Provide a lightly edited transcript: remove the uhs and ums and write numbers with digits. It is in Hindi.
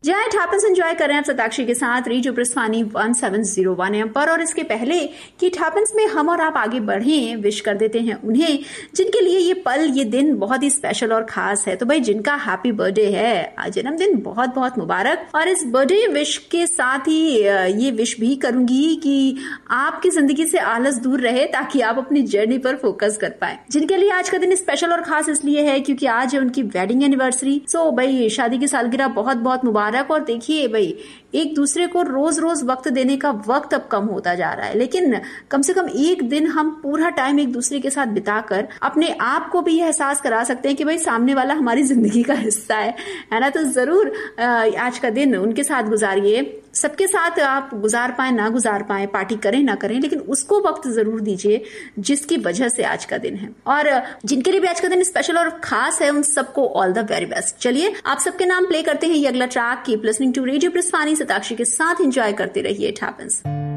जी हाँ, हैपेंस एंजॉय कर रहे हैं आप सताक्षी के साथ रेडियो प्रस्थानी 1701 एम पर। और इसके पहले कि हैपेंस में हम और आप आगे बढ़ें, विश कर देते हैं उन्हें जिनके लिए ये पल, ये दिन बहुत ही स्पेशल और खास है। तो भाई जिनका हैप्पी बर्थडे है, आज जन्मदिन बहुत बहुत मुबारक। और इस बर्थडे विश के साथ ही ये विश भी करूंगी कि आपकी जिंदगी से आलस दूर रहे, ताकि आप अपनी जर्नी पर फोकस कर पाए। जिनके लिए आज का दिन स्पेशल और खास इसलिए है क्योंकि आज है उनकी वेडिंग एनिवर्सरी। सो भाई शादी की सालगिरह बहुत बहुत मुबारक। और देखिए भाई, एक दूसरे को रोज रोज वक्त देने का वक्त अब कम होता जा रहा है, लेकिन कम से कम एक दिन हम पूरा टाइम एक दूसरे के साथ बिताकर अपने आप को भी यह एहसास करा सकते हैं कि भाई सामने वाला हमारी जिंदगी का हिस्सा है ना। तो जरूर आज का दिन उनके साथ गुजारिए। सबके साथ आप गुजार पाए ना गुजार पाए, पार्टी करें ना करें, लेकिन उसको वक्त जरूर दीजिए जिसकी वजह से आज का दिन है। और जिनके लिए भी आज का दिन स्पेशल और खास है, उन सबको ऑल द वेरी बेस्ट। चलिए आप सबके नाम प्ले करते हैं ये अगला track. Keep listening to radio प्रस्थानी, Satakshi के साथ एंजॉय करते रहिए इट हैपेंस।